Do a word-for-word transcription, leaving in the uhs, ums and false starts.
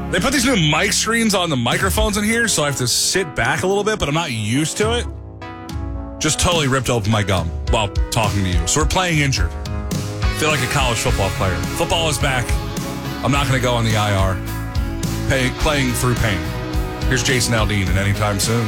They put these new mic screens on the microphones in here, so I have to sit back a little bit, but I'm not used to it. Just totally ripped open my gum while talking to you. So we're playing injured. Feel like a college football player. Football is back. I'm not going to go on the I R. Pay, playing through pain. Here's Jason Aldean and Anytime Soon.